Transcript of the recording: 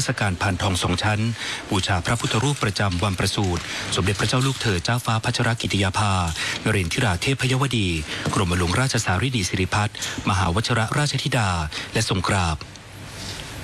มัสการพานทองสองชั้นบูชาพระพุทธรูปประจำวันประสูติสมเด็จพระเจ้าลูกเธอเจ้าฟ้าพัชรกิติยาภานเรนทิราเทพยวดีกรมหลวงราชสารีดีสิริพัฒน์มหาวชรราชธิดาและทรงกราบ